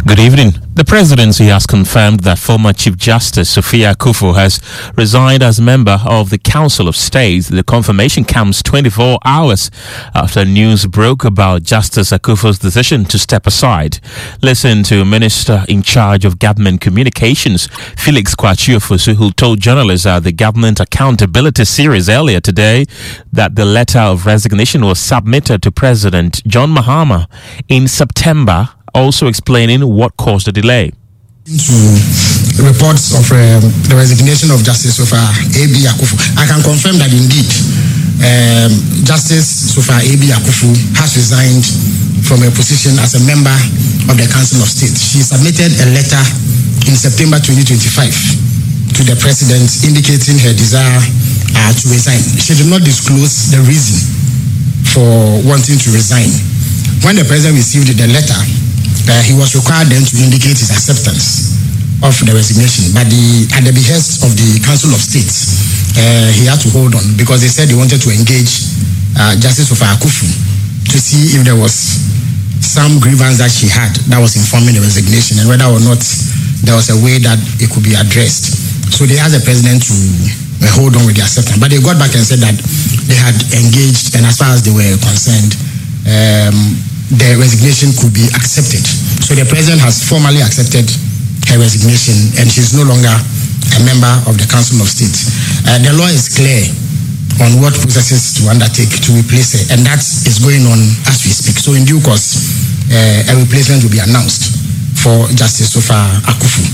Good evening. The presidency has confirmed that former Chief Justice Sophia Akufo has resigned as member of the Council of State. The confirmation comes 24 hours after news broke about Justice Akufo's decision to step aside. Listen to Minister in charge of Government Communications, Felix Kwakye Ofosu, who told journalists at the Government Accountability Series earlier today that the letter of resignation was submitted to President John Mahama in September, also explaining what caused the delay. To reports of the resignation of Justice Sophia A.B. Akufo, I can confirm that indeed Justice Sophia A.B. Akufo has resigned from her position as a member of the Council of State. She submitted a letter in September 2025 to the President indicating her desire to resign. She did not disclose the reason for wanting to resign. When the President received the letter, he was required then to indicate his acceptance of the resignation. But at the behest of the Council of State, he had to hold on because they said they wanted to engage Justice Sophia Akufo to see if there was some grievance that she had that was informing the resignation and whether or not there was a way that it could be addressed. So they asked the President to hold on with the acceptance. But they got back and said that they had engaged, and as far as they were concerned, the resignation could be accepted. So the President has formally accepted her resignation and she's no longer a member of the Council of State. The law is clear on what processes to undertake to replace her, and that is going on as we speak. So in due course, a replacement will be announced for Justice Sophia Akufo.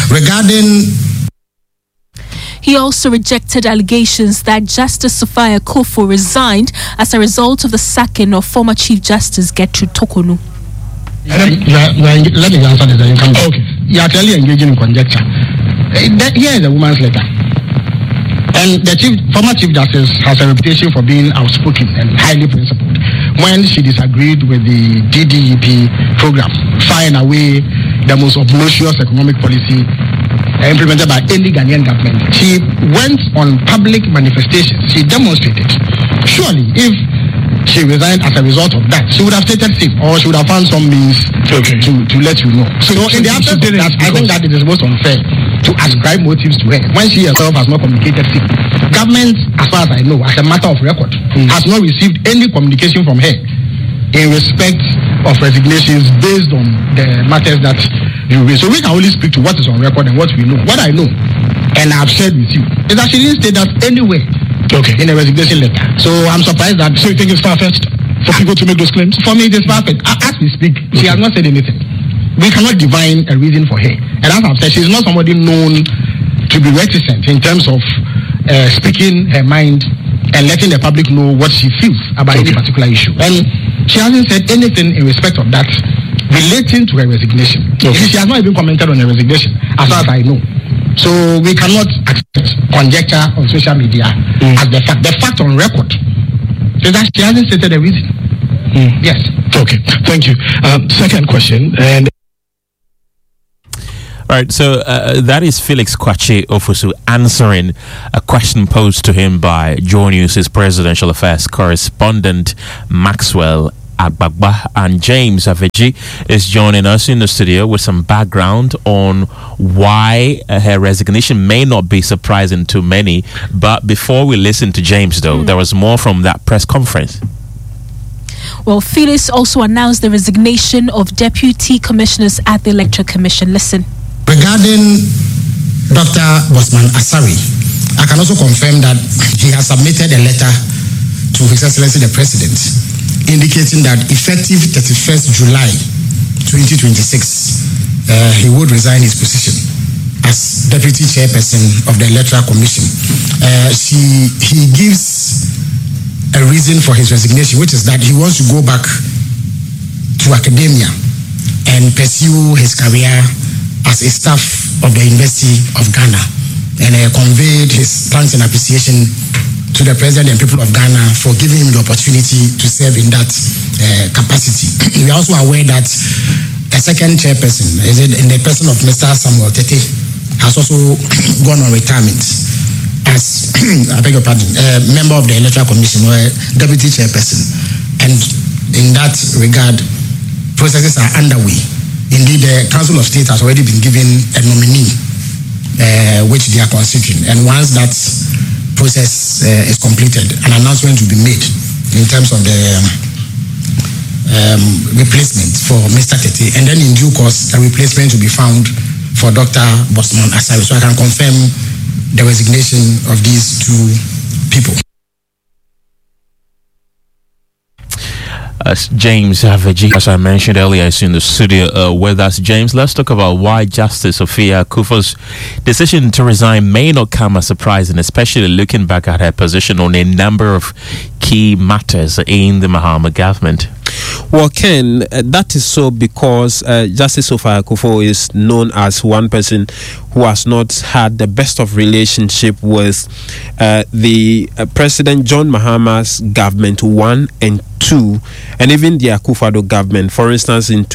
He also rejected allegations that Justice Sophia Akufo resigned as a result of the sacking of former Chief Justice Gertrude Tokonu. Let me answer this. Okay. You are clearly engaging in conjecture. Here is a woman's letter. And the former Chief Justice has a reputation for being outspoken and highly principled. When she disagreed with the DDEP program, far and away the most obnoxious economic policy implemented by any Ghanaian government, she went on public manifestations. She demonstrated. Surely, if she resigned as a result of that, she would have stated safe, or she would have found some means to let you know. So in the absence of that, I think that it is most unfair to ascribe motives to her when she herself has not communicated safe. Government, as far as I know, as a matter of record, has not received any communication from her in respect of resignations based on the matters that you raise. So we can only speak to what is on record and what we know. What I know, and I've shared with you, is that she didn't state that anywhere in a resignation letter. So I'm surprised that. So you think it's far-fetched for people to make those claims? For me, it is far-fetched. As we speak, she has not said anything. We cannot divine a reason for her. And as I've said, she's not somebody known to be reticent in terms of speaking her mind and letting the public know what she feels about any particular issue. And she hasn't said anything in respect of that relating to her resignation. She has not even commented on her resignation, as far as I know. So we cannot accept conjecture on social media as the fact. The fact on record is that she hasn't stated a reason. Yes. Okay. Thank you. Second question. And Right, so that is Felix Kwakye Ofosu answering a question posed to him by Joy News' presidential affairs correspondent Maxwell Agbagba, and James Aveji is joining us in the studio with some background on why her resignation may not be surprising to many. But before we listen to James, though, there was more from that press conference. Well, Felix also announced the resignation of deputy commissioners at the Electoral Commission. Listen. Regarding Dr. Bosman Asari, I can also confirm that he has submitted a letter to His Excellency the President indicating that effective 31st July 2026, he would resign his position as Deputy Chairperson of the Electoral Commission. He gives a reason for his resignation, which is that he wants to go back to academia and pursue his career as a staff of the University of Ghana, and conveyed his thanks and appreciation to the President and people of Ghana for giving him the opportunity to serve in that capacity. We are also aware that a second chairperson, in the person of Mr. Samuel Tete, has also gone on retirement as, I beg your pardon, a member of the Electoral Commission or a deputy chairperson. And in that regard, processes are underway Indeed, the Council of State has already been given a nominee, which they are considering. And once that process is completed, an announcement will be made in terms of the replacement for Mr. Tete. And then in due course, a replacement will be found for Dr. Bosman Asari. So I can confirm the resignation of these two people. James Aveji, as I mentioned earlier, is in the studio with us. James, let's talk about why Justice Sophia Akufo's decision to resign may not come as a surprise, and especially looking back at her position on a number of key matters in the Mahama government. Well, Ken, that is so because Justice Sophia Akufo is known as one person who has not had the best of relationship with the President John Mahama's government 1 and 2, and even the Akufo-Addo government. For instance, in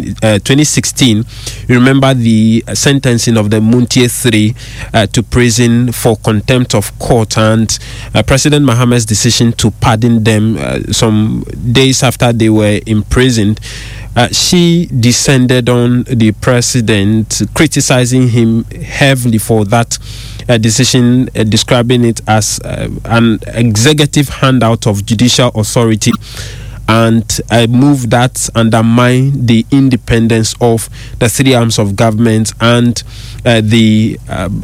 2016, you remember the sentencing of the Muntie 3 to prison for contempt of court, and President Mahama's decision to pardon them some days after they were imprisoned. She descended on the president, criticizing him heavily for that decision, describing it as an executive handout of judicial authority and a move that undermined the independence of the three arms of government and the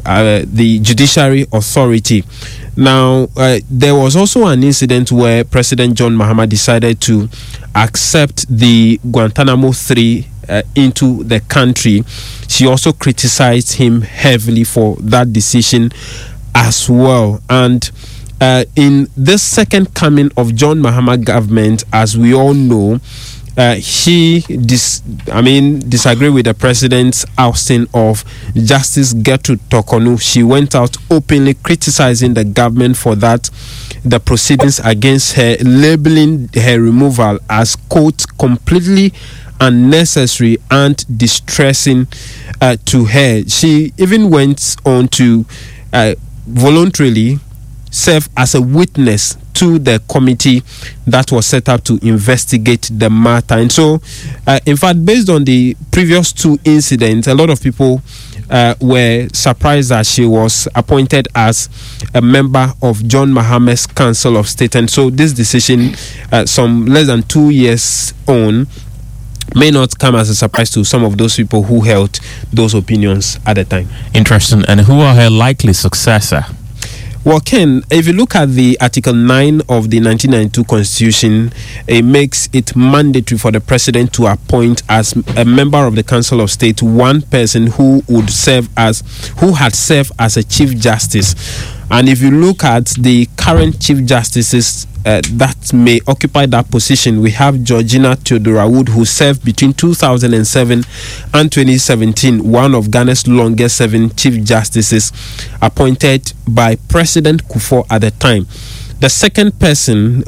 judiciary authority. Now, there was also an incident where President John Mahama decided to accept the Guantanamo 3 into the country. She also criticized him heavily for that decision as well. And in this second coming of John Mahama government, as we all know, he disagreed with the president's ousting of Justice Gertrude Tokonu. She went out openly criticizing the government for that, the proceedings against her, labeling her removal as, quote, completely unnecessary and distressing to her. She even went on to voluntarily serve as a witness to the committee that was set up to investigate the matter. And so, in fact, based on the previous two incidents, a lot of people were surprised that she was appointed as a member of John Mahama's Council of State. And so this decision, some less than 2 years on, may not come as a surprise to some of those people who held those opinions at the time. Interesting. And who are her likely successor? Well, Ken, if you look at the Article 9 of the 1992 Constitution, it makes it mandatory for the president to appoint as a member of the Council of State one person who had served as a Chief Justice. And if you look at the current Chief Justices that may occupy that position, we have Georgina Theodora Wood, who served between 2007 and 2017, one of Ghana's longest serving Chief Justices, appointed by President Kufuor at the time. The second person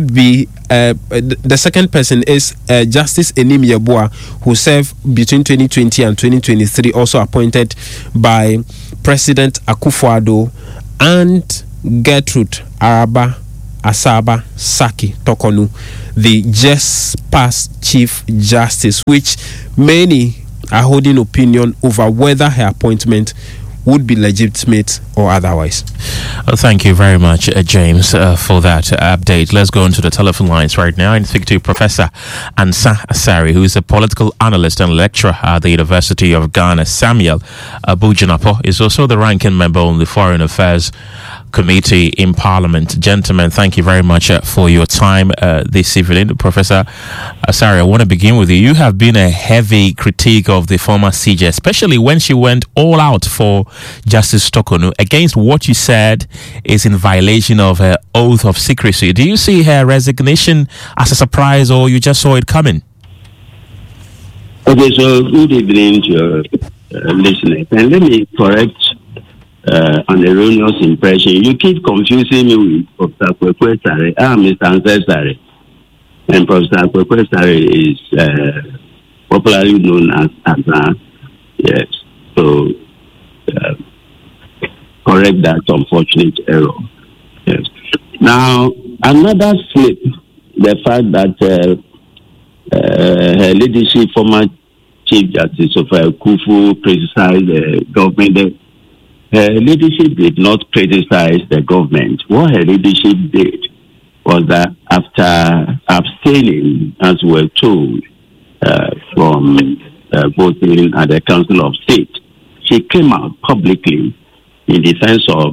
is Justice Enim Yeboah, who served between 2020 and 2023, also appointed by President Akufo-Addo, and Gertrude Araba Asaba Saki Tokonu, the just past Chief Justice, which many are holding opinion over whether her appointment would be legitimate or otherwise. Thank you very much, James, for that update. Let's go into the telephone lines right now and speak to Professor Ansa Asari, who is a political analyst and lecturer at the University of Ghana. Samuel Abujanapo is also the ranking member on the Foreign Affairs Committee in Parliament. Gentlemen, thank you very much for your time this evening. Professor Asari, I want to begin with you. You have been a heavy critique of the former CJ, especially when she went all out for Justice Tokonu against what you said is in violation of her oath of secrecy. Do you see her resignation as a surprise, or you just saw it coming? Okay, so good evening to your listeners. And let me correct an erroneous impression. You keep confusing me with Professor Kwekwe Sare. I'm Mr. Ansa Sare. And Professor Kwekwe Sare is popularly known as Ansa. Yes. So, correct that unfortunate error. Yes. Now, another slip, the fact that her leadership, former Chief Justice Sophia Akuffo criticized the government. Her leadership did not criticize the government. What her leadership did was that after abstaining, as we're told, from voting at the Council of State, she came out publicly in defense of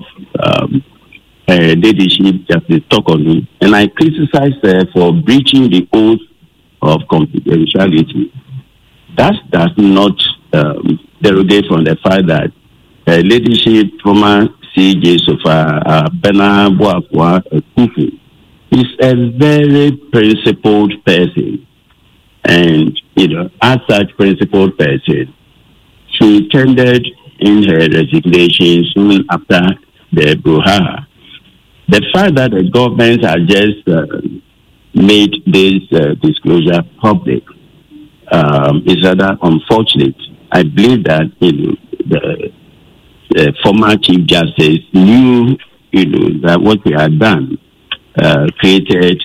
leadership, Justice Tokonu, and I criticized her for breaching the oath of confidentiality. That does not derogate from the fact that leadership, former CJ Sofa Bena Boafwa Akuffo, is a very principled person. And, as such principled person, she tendered in her resignation soon after the brouhaha. The fact that the government has just made this disclosure public is rather unfortunate. I believe that the former Chief Justice knew that what he had done created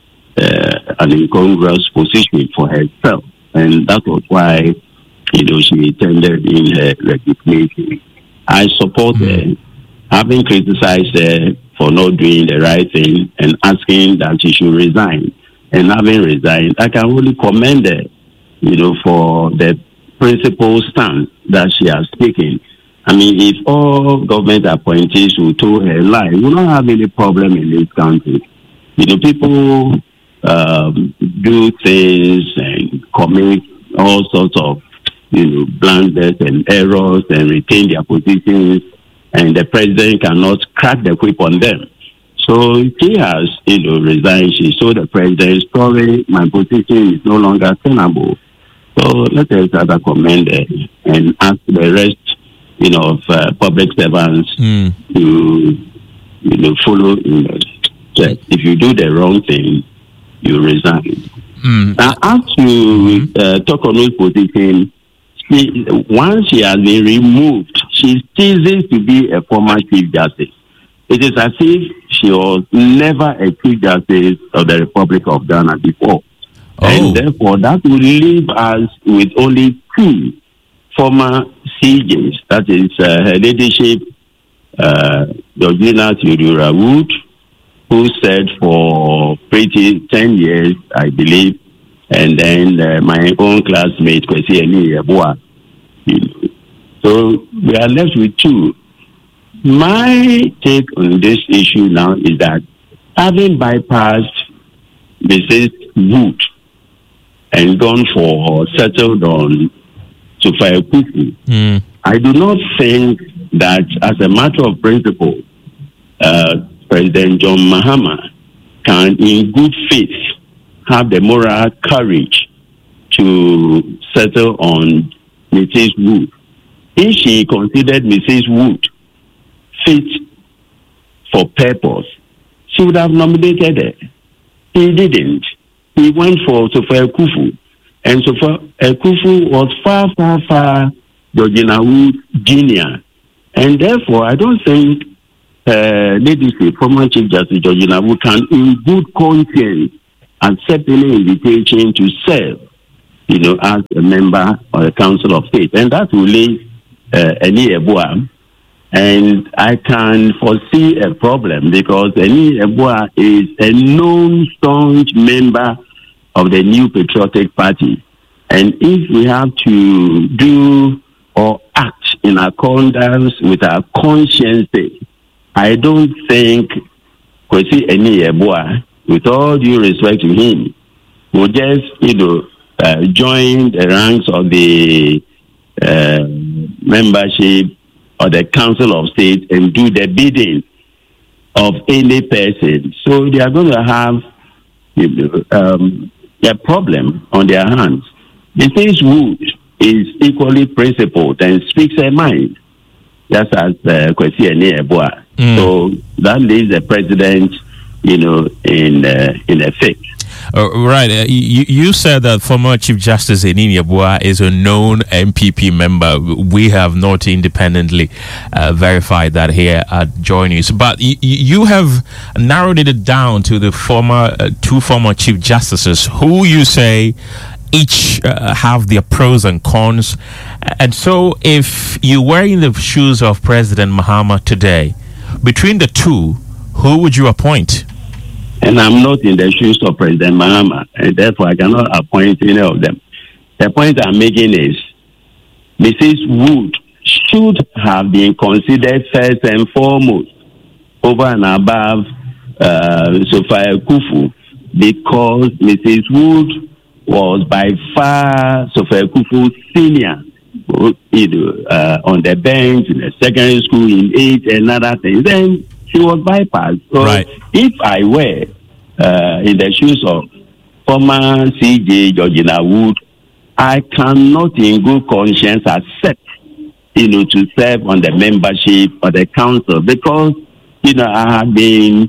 an incongruous position for herself, and that was why she tendered in her resignation. I support her, having criticized her for not doing the right thing and asking that she should resign. And having resigned, I can only commend her, for the principled stance that she has taken. I mean, if all government appointees who told her lie, we don't have any problem in this country. People do things and commit all sorts of, blunders and errors and retain their positions, and the president cannot crack the whip on them. So she has, resigned. She told the president, sorry, my position is no longer tenable. So let us rather commend her and ask the rest, of public servants to, follow. If you do the wrong thing, you resign. Now, as to Tokonu's position, once she has been removed, she ceases to be a former Chief Justice. It is as if she was never a Chief Justice of the Republic of Ghana before. And therefore, that will leave us with only two former CJs, that is her leadership, Georgina Theodora Wood, who served for 10 years, I believe, and then my own classmate, Kwesi Eni-Yeboah. So we are left with two. My take on this issue now is that having bypassed Mrs. Wood and gone for settled on Sophia Akuffo, I do not think that as a matter of principle, President John Mahama can in good faith have the moral courage to settle on Mrs. Wood. If she considered Mrs. Wood fit for purpose, she would have nominated her. He didn't. He went for Sophia Akuffo. And Sophia Akuffo was far Georgina Wood Jr. And therefore, I don't think leadership, former Chief Justice Georgina Wood can in good conscience accept any invitation to serve, as a member of the Council of State. And that will leave Eni-Yeboah. And I can foresee a problem because Eni-Yeboah is a known staunch member of the New Patriotic Party. And if we have to do or act in accordance with our consciences, I don't think Kwesi Eni-Yeboah, with all due respect to him, will just, join the ranks of the membership of the Council of State and do the bidding of any person. So they are going to have a problem on their hands. Mrs. Wood is equally principled and speaks her mind, just as Kwesi Eni-Yeboah. So that leaves the president, in effect. Right. You said that former Chief Justice Eni-Yeboah is a known MPP member. We have not independently verified that here at Joy News. But you have narrowed it down to the two former Chief Justices who you say each have their pros and cons. And so, if you were in the shoes of President Mahama today, between the two, who would you appoint? And I'm not in the shoes of President Mahama, and therefore I cannot appoint any of them. The point I'm making is Mrs. Wood should have been considered first and foremost over and above Sophia Akuffo, because Mrs. Wood was by far Sophia Akuffo's senior, on the bench in the secondary school in age and other things. Then she was bypassed. So if I were in the shoes of former CJ Georgina Wood, I cannot in good conscience accept, to serve on the membership of the council, because, I have been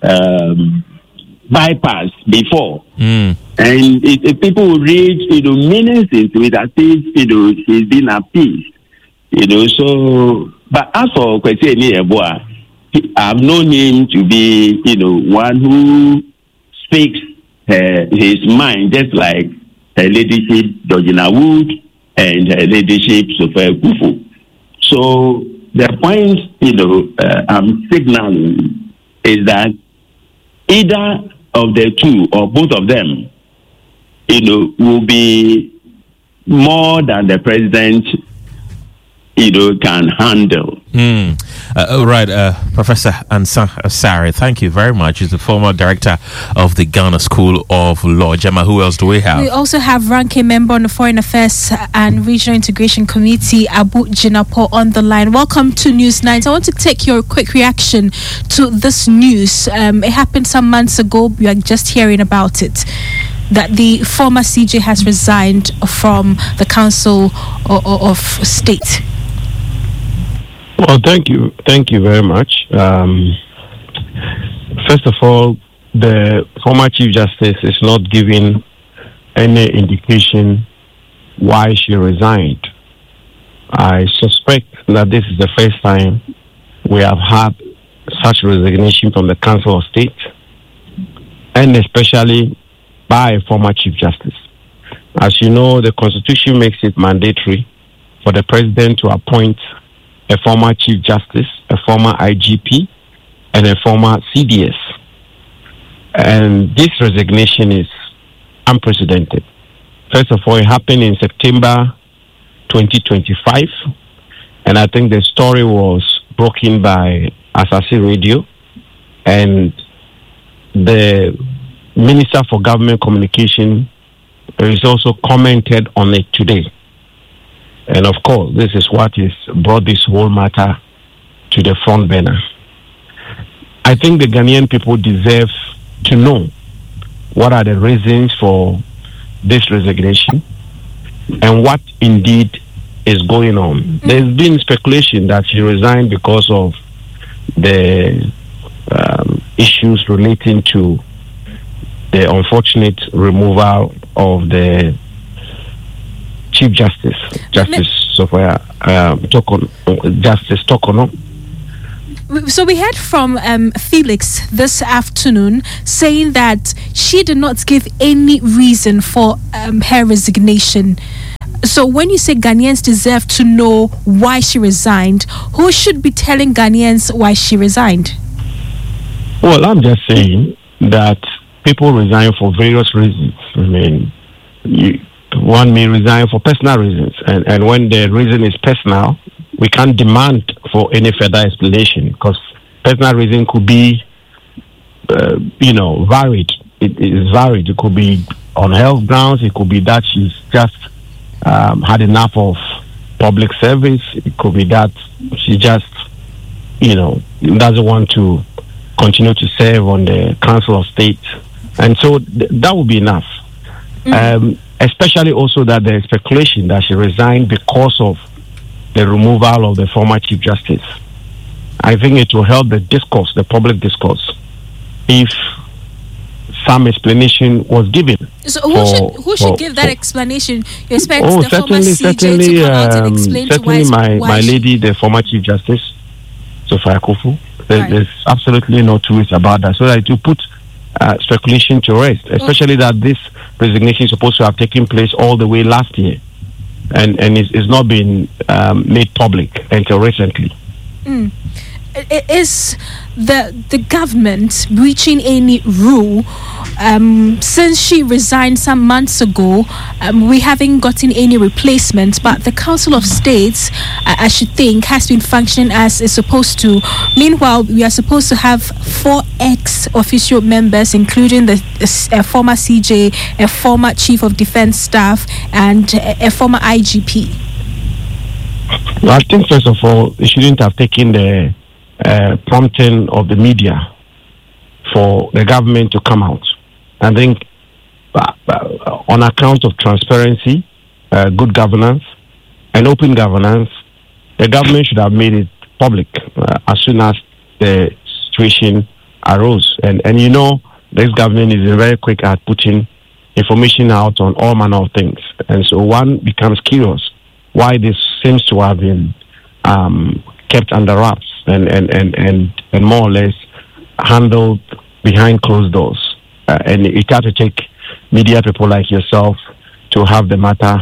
bypassed before. And if people will read, meanings into it as if, she's been appeased, so, but as for Kwesi Eboa, I've known him to be, one who speaks his mind, just like her ladyship Georgina Wood and her ladyship Sophia Akufo. So the point, I'm signaling is that either of the two or both of them, will be more than the president, can handle. Professor Ansah Asare, thank you very much. He's the former director of the Ghana School of Law. Gemma, who else do we have? We also have ranking member on the Foreign Affairs and Regional Integration Committee, Abu Jinapo, on the line. Welcome to News 9. I want to take your quick reaction to this news. It happened some months ago. We are just hearing about it, that the former CJ has resigned from the Council of State. Well, thank you very much. First of all, the former Chief Justice is not giving any indication why she resigned. I suspect that this is the first time we have had such resignation from the Council of State, and especially by a former Chief Justice. As you know, the Constitution makes it mandatory for the President to appoint a former Chief Justice, a former IGP, and a former CDS. And this resignation is unprecedented. First of all, it happened in September 2025, and I think the story was broken by Asase Radio, and the Minister for Government Communication has also commented on it today. And of course, this is what has brought this whole matter to the front burner. I think the Ghanaian people deserve to know what are the reasons for this resignation and what indeed is going on. There's been speculation that she resigned because of the issues relating to the unfortunate removal of the Chief Justice, Justice Sophia Justice Tokono. So we heard from Felix this afternoon saying that she did not give any reason for her resignation. So when you say Ghanaians deserve to know why she resigned, who should be telling Ghanaians why she resigned? Well, I'm just saying that people resign for various reasons. I mean, one may resign for personal reasons, and when the reason is personal, we can't demand for any further explanation, because personal reason could be, varied. It is varied. It could be on health grounds. It could be that she's just had enough of public service. It could be that she just, doesn't want to continue to serve on the Council of State, and so that would be enough. Especially also that there is speculation that she resigned because of the removal of the former Chief Justice. I think it will help the discourse, the public discourse, if some explanation was given. So who should give that explanation? You expect the former CJ to come out and explain to why my lady, the former Chief Justice, Sophia Akufo. There's absolutely no two ways about that. So that to put speculation to rest, especially that this resignation is supposed to have taken place all the way last year, and it's not been made public until recently. Is the government breaching any rule? Since she resigned some months ago, we haven't gotten any replacement, but the Council of States, I should think, has been functioning as it's supposed to. Meanwhile, we are supposed to have 4 ex-official members, including the former CJ, a former Chief of Defense Staff, and a former IGP. Well, I think, first of all, they shouldn't have taken the prompting of the media for the government to come out. I think on account of transparency, good governance, and open governance, the government should have made it public as soon as the situation arose. And you know, this government is very quick at putting information out on all manner of things. And so one becomes curious why this seems to have been kept under wraps and more or less handled behind closed doors. And it had to take media people like yourself to have the matter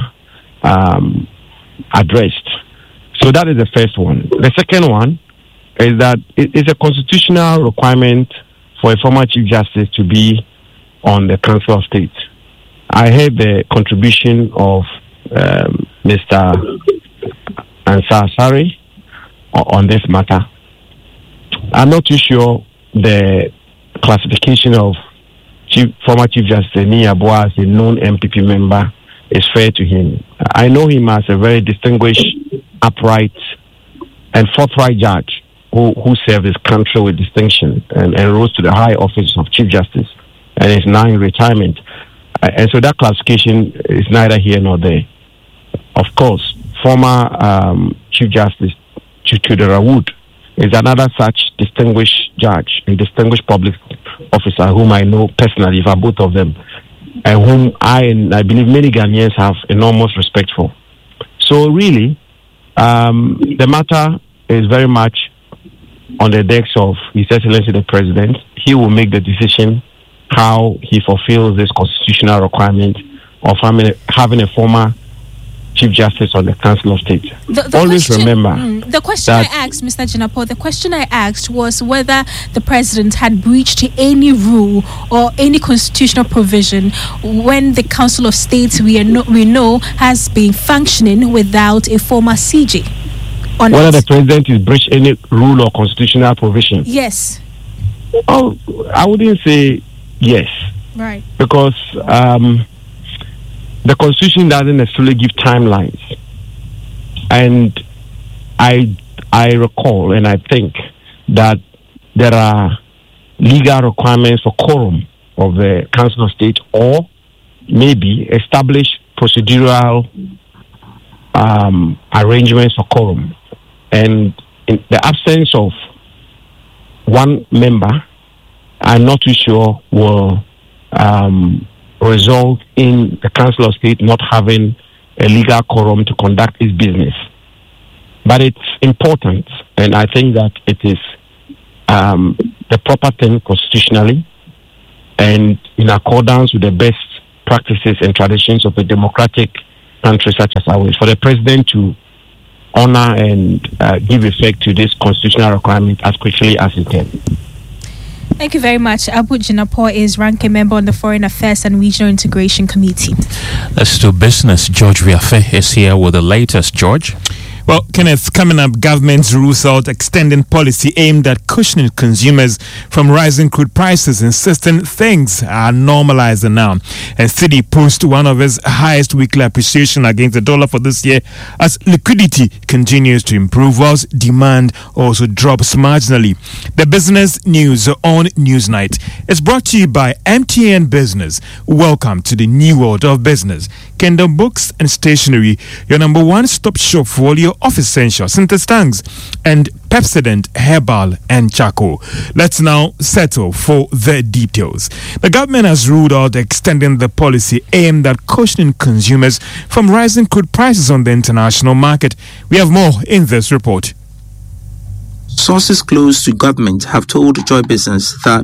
addressed. So that is the first one. The second one is that it is a constitutional requirement for a former Chief Justice to be on the Council of State. I heard the contribution of Mr. Ansah Asare on this matter. I'm not too sure the classification of former Chief Justice Eni Yeboah as a known MPP member is fair to him. I know him as a very distinguished, upright, and forthright judge who served his country with distinction and rose to the high office of Chief Justice and is now in retirement. And so that classification is neither here nor there. Of course, former Chief Justice Chudera Wood is another such distinguished judge and distinguished public officer whom I know personally, for both of them, and whom I believe many Ghanaians have enormous respect for. So really, the matter is very much on the decks of His Excellency the President. He will make the decision how he fulfills this constitutional requirement of having a former Chief Justice on the Council of State. Always remember. The question I asked, Mr. Jinapor, the question I asked was whether the President had breached any rule or any constitutional provision when the Council of State we know has been functioning without a former CJ. Whether the President has breached any rule or constitutional provision? Yes. Oh, I wouldn't say yes. Right. Because the Constitution doesn't necessarily give timelines. And I recall and I think that there are legal requirements for quorum of the Council of State, or maybe establish procedural arrangements for quorum. And in the absence of one member, I'm not too sure will result in the Council of State not having a legal quorum to conduct its business. But it's important, and I think that it is the proper thing constitutionally and in accordance with the best practices and traditions of a democratic country such as ours, for the President to honor and give effect to this constitutional requirement as quickly as he can. Thank you very much. Abu Jinapor is ranking member on the Foreign Affairs and Regional Integration Committee. Let's do business. George Viafe is here with the latest. George? Well, Kenneth, coming up, government's rules out extending policy aimed at cushioning consumers from rising crude prices, insisting things are normalizing now. And Citi posts one of its highest weekly appreciation against the dollar for this year as liquidity continues to improve whilst demand also drops marginally. The business news on Newsnight is brought to you by MTN Business. Welcome to the new world of business. Kendall Books and Stationery, your number one stop shop for all your office essentials, Synthesis tanks, and Pepsodent Herbal and Charcoal. Let's now settle for the details. The government has ruled out extending the policy aimed at cushioning consumers from rising crude prices on the international market. We have more in this report. Sources close to government have told Joy Business that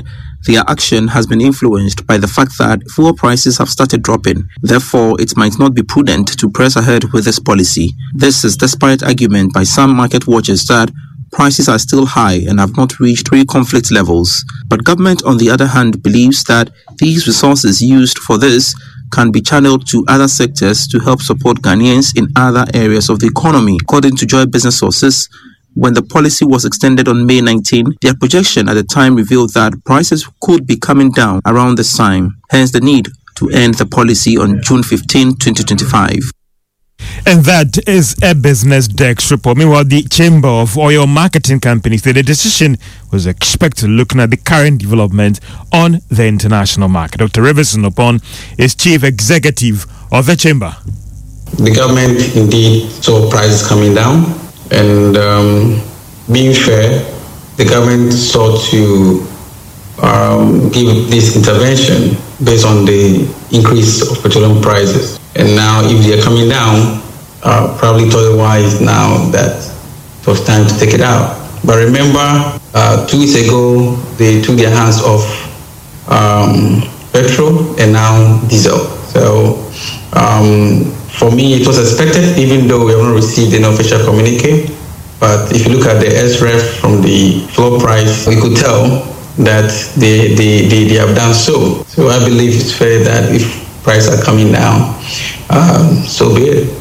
their action has been influenced by the fact that fuel prices have started dropping. Therefore, it might not be prudent to press ahead with this policy. This is despite argument by some market watchers that prices are still high and have not reached pre-conflict levels. But government, on the other hand, believes that these resources used for this can be channeled to other sectors to help support Ghanaians in other areas of the economy. According to Joy Business Sources, when the policy was extended on May 19, their projection at the time revealed that prices could be coming down around this time, hence the need to end the policy on June 15, 2025. And that is a business desk report. Meanwhile, the Chamber of Oil Marketing Companies said the decision was expected looking at the current development on the international market. Dr. Rivers Nopon is Chief Executive of the Chamber. The government indeed saw prices coming down, and being fair, the government sought to give this intervention based on the increase of petroleum prices. And now, if they are coming down, probably thought it wise now that it was time to take it out. But remember, 2 weeks ago, they took their hands off petrol and now diesel. So, for me, it was expected, even though we haven't received any official communique. But if you look at the SREF from the floor price, we could tell that they have done so. So I believe it's fair that if prices are coming down, so be it.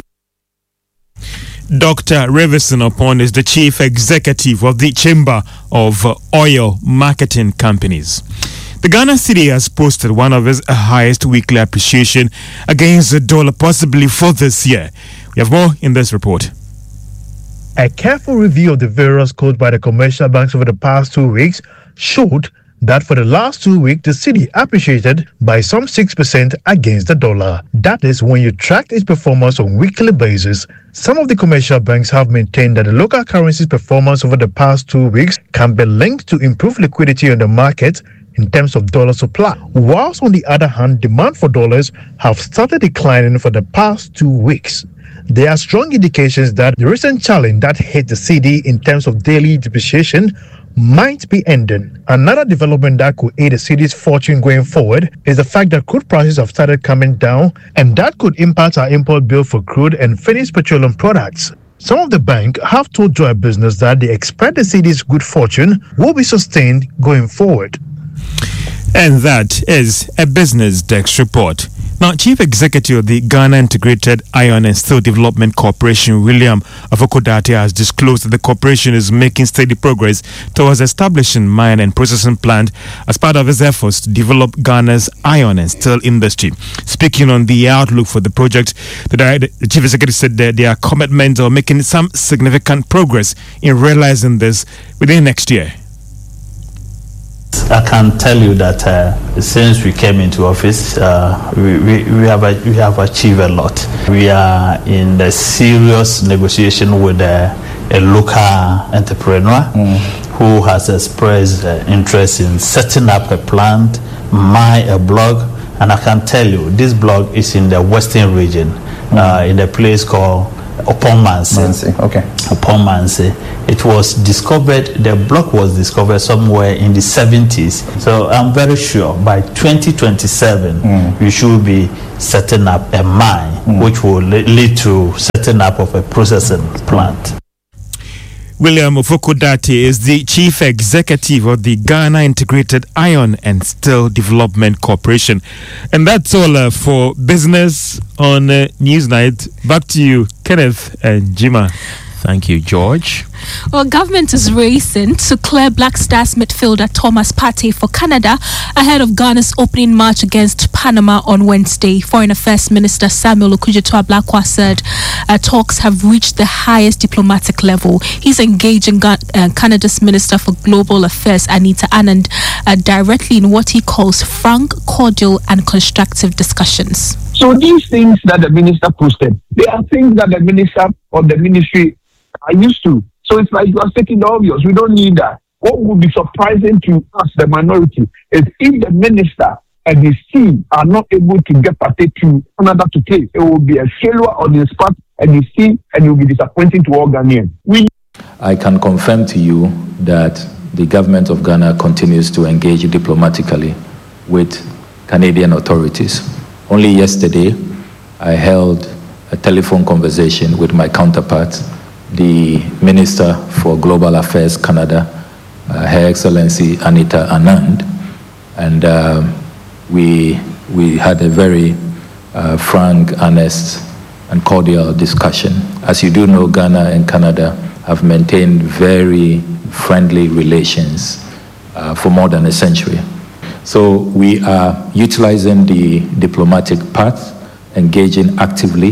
Dr. Rivers Nopon is the Chief Executive of the Chamber of Oil Marketing Companies. The Ghana cedi has posted one of its highest weekly appreciation against the dollar, possibly for this year. We have more in this report. A careful review of the various quotes by the commercial banks over the past 2 weeks showed that for the last 2 weeks, the cedi appreciated by some 6% against the dollar. That is when you tracked its performance on a weekly basis. Some of the commercial banks have maintained that the local currency's performance over the past 2 weeks can be linked to improved liquidity on the market in terms of dollar supply, whilst on the other hand, demand for dollars have started declining for the past 2 weeks. There are strong indications that the recent challenge that hit the cedi in terms of daily depreciation might be ending. Another development that could aid the cedi's fortune going forward is the fact that crude prices have started coming down, and that could impact our import bill for crude and finished petroleum products. Some of the banks have told Joy Business that they expect the cedi's good fortune will be sustained going forward. And that is a business desk report. Now, Chief Executive of the Ghana Integrated Iron and Steel Development Corporation, William Afoku-Datte, has disclosed that the corporation is making steady progress towards establishing mine and processing plant as part of its efforts to develop Ghana's iron and steel industry. Speaking on the outlook for the project, the Chief Executive said that their commitment of making some significant progress in realizing this within next year. I can tell you that since we came into office, we have achieved a lot. We are in the serious negotiation with a local entrepreneur who has expressed interest in setting up a plant, a block, and I can tell you this block is in the western region, in a place called Opomanse. Okay. Opomanse. It was discovered, the block was discovered somewhere in the 70s. So I'm very sure by 2027 we should be setting up a mine which will lead to setting up of a processing plant. William Afoku-Datte is the Chief Executive of the Ghana Integrated Iron and Steel Development Corporation. And that's all for business on Newsnight. Back to you, Kenneth and Jima. Thank you, George. Well, government is racing to clear Black Stars midfielder Thomas Partey for Canada ahead of Ghana's opening match against Panama on Wednesday. Foreign Affairs Minister Samuel Okudzeto-Ablakwa said talks have reached the highest diplomatic level. He's engaging Canada's Minister for Global Affairs, Anita Anand, directly in what he calls frank, cordial and constructive discussions. So these things that the minister posted, they are things that the minister or the ministry are used to. So it's like you are stating the obvious. We don't need that. What would be surprising to us, the minority, is if the minister and his team are not able to get Partey to Canada to play. It will be a failure on his part and his team, and it will be disappointing to all Ghanaians. I can confirm to you that the government of Ghana continues to engage diplomatically with Canadian authorities. Only yesterday, I held a telephone conversation with my counterpart, the Minister for Global Affairs Canada, Her Excellency Anita Anand, and we had a very frank, honest, and cordial discussion. As you do know, Ghana and Canada have maintained very friendly relations for more than a century. So we are utilizing the diplomatic path, engaging actively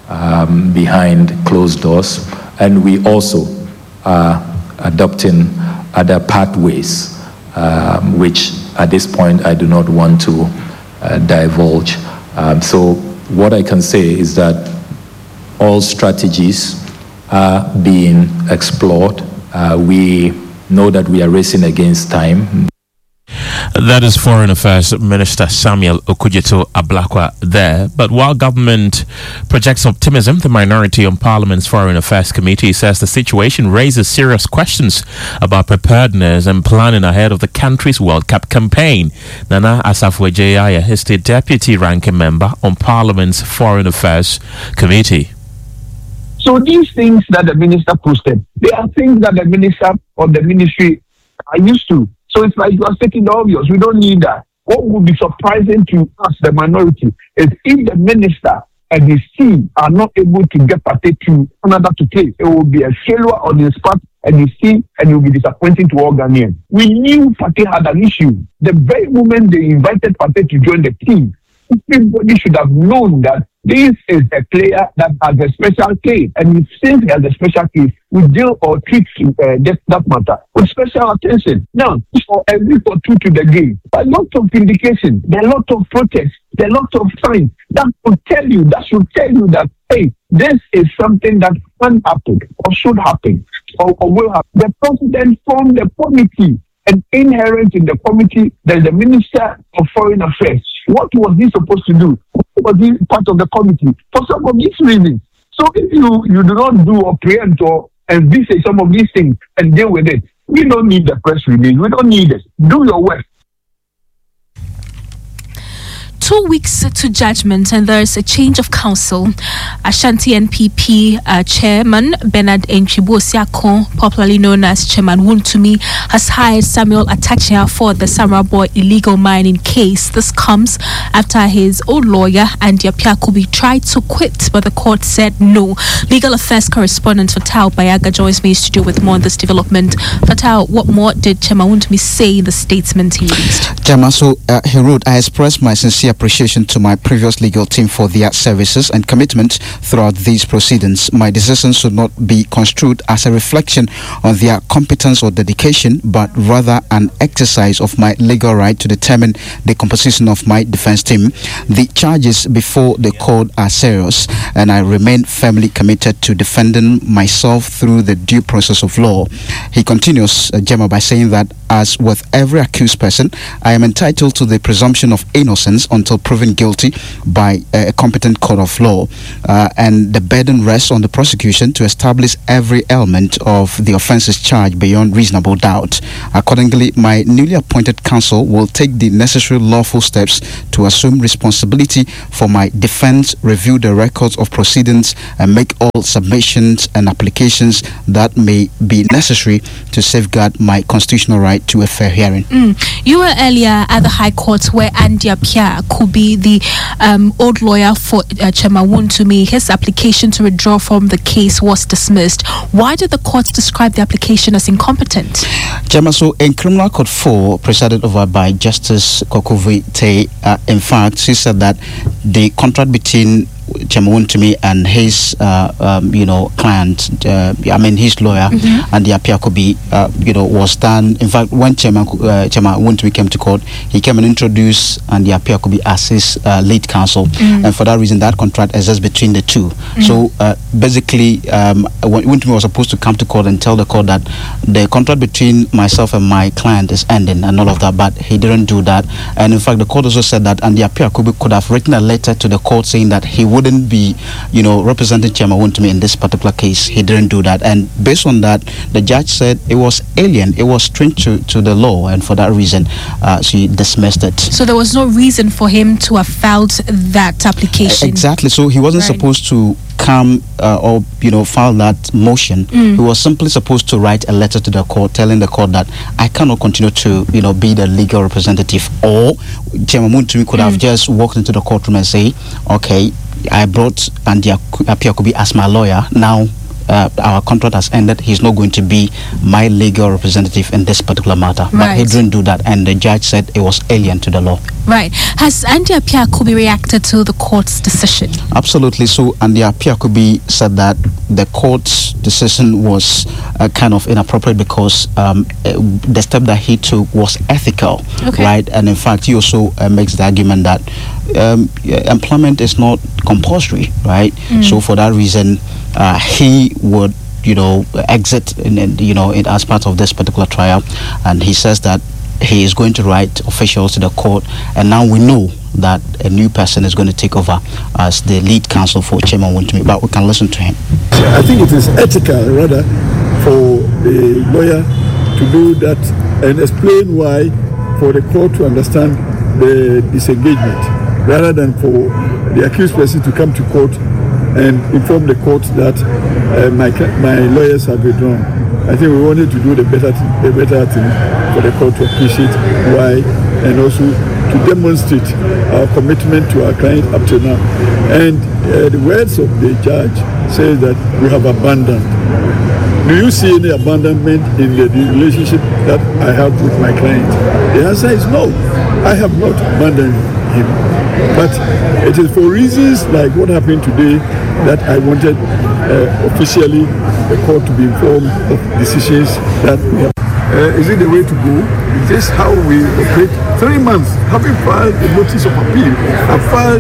behind closed doors, and we also are adopting other pathways, which at this point I do not want to divulge. So what I can say is that all strategies are being explored. We know that we are racing against time. That is Foreign Affairs Minister Samuel Okudzeto Ablakwa there. But while government projects optimism, the minority on Parliament's Foreign Affairs Committee says the situation raises serious questions about preparedness and planning ahead of the country's World Cup campaign. Nana Asafo-Adjei is the deputy ranking member on Parliament's Foreign Affairs Committee. So these things that the minister posted, they are things that the minister or the ministry are used to. So it's like you are stating the obvious. We don't need that. What would be surprising to us, the minority, is if the minister and his team are not able to get Partey to Canada to play. It will be a failure on his part and his team, and it will be disappointing to all Ghanaians. We knew Partey had an issue. The very moment they invited Partey to join the team, everybody should have known that this is a player that has a special case, and since he has a special case, we deal or treat that matter with special attention. Now, for a week or two to the game, a lot of indication, there are a lot of protests, there are a lot of signs that should tell you that, hey, this is something that can happen or should happen or will happen. The president formed the committee, and inherent in the committee, there is the Minister of Foreign Affairs. What was he supposed to do? What was he part of the committee? For some of these reasons. So if you do not do or preempt or envisage some of these things and deal with it, we don't need the press release. We don't need it. Do your work. 2 weeks to judgment, and there's a change of council. Ashanti NPP chairman Bernard Enchibo-Siakon, popularly known as Chairman Wontumi, has hired Samuel Atachia for the Samra illegal mining case. This comes after his old lawyer, Andy Apiakubi, tried to quit, but the court said no. Legal affairs correspondent Fatal Bayaga joins me in studio with more on this development. Fatal, what more did Chairman Wontumi say in the statement he released? Chairman, he wrote, I express my sincere appreciation to my previous legal team for their services and commitment throughout these proceedings. My decision should not be construed as a reflection on their competence or dedication, but rather an exercise of my legal right to determine the composition of my defense team. The charges before the court are serious, and I remain firmly committed to defending myself through the due process of law. He continues, Gemma, by saying that as with every accused person, I am entitled to the presumption of innocence until proven guilty by a competent court of law, and the burden rests on the prosecution to establish every element of the offences charged beyond reasonable doubt. Accordingly, my newly appointed counsel will take the necessary lawful steps to assume responsibility for my defence, review the records of proceedings, and make all submissions and applications that may be necessary to safeguard my constitutional right to a fair hearing. You were earlier at the High Court where Andy Apia could be the old lawyer for Chairman Wontumi. His application to withdraw from the case was dismissed. Why did the court describe the application as incompetent? Chairman, so in Criminal Court 4, presided over by Justice Kokovite, in fact, she said that the contract between Chairman Wontumi and his, client, his lawyer, and the Apiakubi, was done. In fact, when Chairman Wontumi came to court, he came and introduced and the Apiakubi as his lead counsel, and for that reason, that contract exists between the two. So basically, when Wontumi was supposed to come to court and tell the court that the contract between myself and my client is ending and all of that, but he didn't do that. And in fact, the court also said that and the Apiakubi could have written a letter to the court saying that he wouldn't be, representing Chairman Wontumi in this particular case. He didn't do that. And based on that, the judge said it was alien, it was strange to the law, and for that reason, she dismissed it. So there was no reason for him to have filed that application. Exactly. So he wasn't supposed to come or file that motion. He was simply supposed to write a letter to the court telling the court that I cannot continue to be the legal representative, or Chairman Wontumi could have just walked into the courtroom and say, okay, I brought Andy Appiah-Kubi as my lawyer. Now our contract has ended. He's not going to be my legal representative in this particular matter. But he didn't do that, and the judge said it was alien to the law. Right. Has Andy Appiah-Kubi reacted to the court's decision? Absolutely. So Andy Appiah-Kubi said that the court's decision was kind of inappropriate because the step that he took was ethical, right? And in fact, he also makes the argument that employment is not compulsory, right? So for that reason, he would exit in as part of this particular trial, and he says that he is going to write officials to the court, and now we know that a new person is going to take over as the lead counsel for Chairman Wontumi, but we can listen to him. I think it is ethical rather for the lawyer to do that and explain why, for the court to understand the disengagement, rather than for the accused person to come to court and inform the court that my lawyers have withdrawn. I think we wanted to do the better thing for the court to appreciate why, and also to demonstrate our commitment to our client up to now. And the words of the judge says that we have abandoned. Do you see any abandonment in the relationship that I have with my client? The answer is no. I have not abandoned him. But it is for reasons like what happened today that I wanted officially the court to be informed of decisions that we have. Is it the way to go? Is this how we operate? 3 months, having filed a notice of appeal, I've filed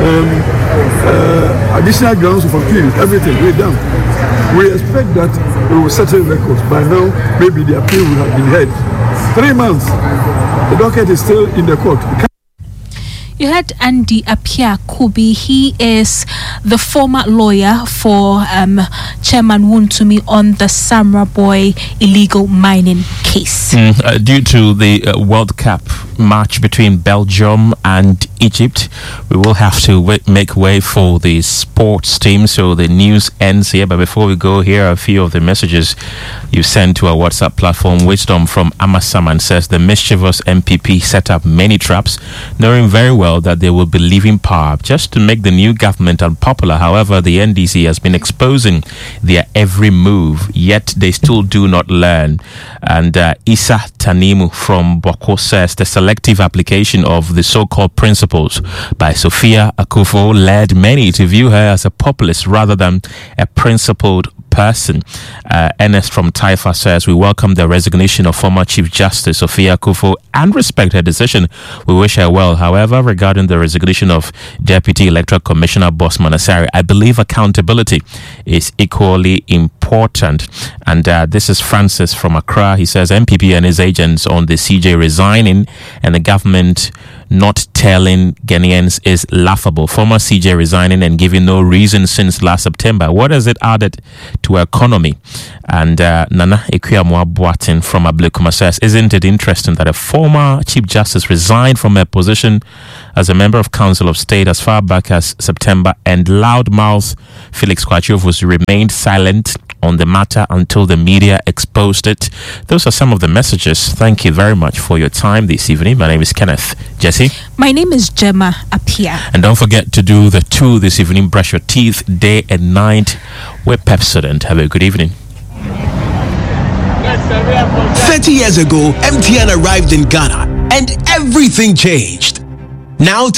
additional grounds of appeal, everything, we're done. We expect that we will settle records. By now, maybe the appeal will have been heard. 3 months, the docket is still in the court. You heard Andy Appiah-Kubi. He is the former lawyer for Chairman Wontumi on the Samra Boy illegal mining case. Due to the World Cup match between Belgium and Egypt, we will have to make way for the sports team. So the news ends here. But before we go, here are a few of the messages you sent to our WhatsApp platform. Wisdom from Amasaman says the mischievous MPP set up many traps, knowing very well that they will be leaving power just to make the new government unpopular. However, the NDC has been exposing their every move, yet they still do not learn. And Isa Tanimu from Boko says the selective application of the so-called principles by Sophia Akufo led many to view her as a populist rather than a principled person. Ernest from Taifa says we welcome the resignation of former Chief Justice Sophia Akufo and respect her decision. We wish her well. However, regarding the resignation of Deputy Electoral Commissioner Bosman Asari, I believe accountability is equally important. And this is Francis from Accra. He says MPP and his agents on the CJ resigning and the government not telling Ghanaians is laughable. Former CJ resigning and giving no reason since last September. What has it added to our economy? And Nana Ekuamwa Boatin from Ablekuma says, isn't it interesting that a former Chief Justice resigned from her position as a member of Council of State as far back as September, and loudmouth Felix Kwachiovusi remained silent on the matter until the media exposed it? Those are some of the messages. Thank you very much for your time this evening. My name is Kenneth. Jesse? My name is Gemma Appiah. And don't forget to do the 2 this evening. Brush your teeth day and night with Pepsodent. Have a good evening. 30 years ago, MTN arrived in Ghana and everything changed. Now